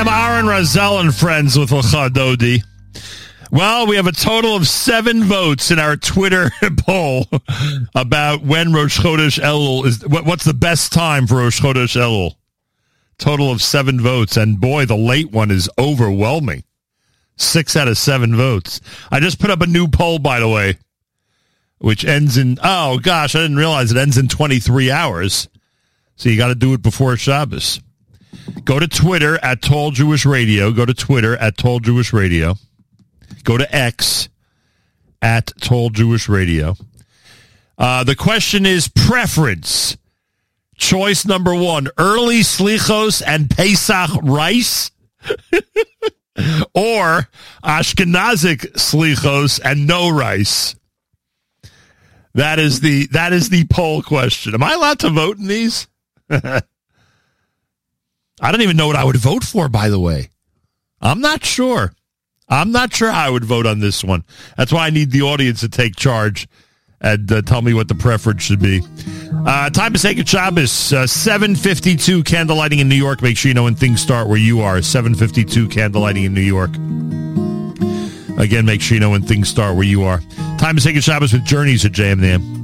am Aaron Razel and friends with Lecha Dodi. Well, we have a total of 7 votes in our Twitter poll about when Rosh Chodesh Elul is. What's the best time for Rosh Chodesh Elul? Total of 7 votes, and boy, the late one is overwhelming. 6 out of 7 votes. I just put up a new poll, by the way, which ends in, oh gosh, I didn't realize it ends in 23 hours. So you got to do it before Shabbos. Go to Twitter at Tall Jewish Radio. Go to Twitter at Tall Jewish Radio. Go to X at Tall Jewish Radio. The question is preference. Choice number 1, early slichos and Pesach rice, or Ashkenazic slichos and no rice. That is the poll question. Am I allowed to vote in these? I don't even know what I would vote for, by the way. I'm not sure how I would vote on this one. That's why I need the audience to take charge and tell me what the preference should be. Time to say good Shabbos. 7:52 candlelighting in New York. Make sure you know when things start where you are. 7:52 candlelighting in New York. Again, make sure you know when things start where you are. Time to say good Shabbos with Journeys at JM.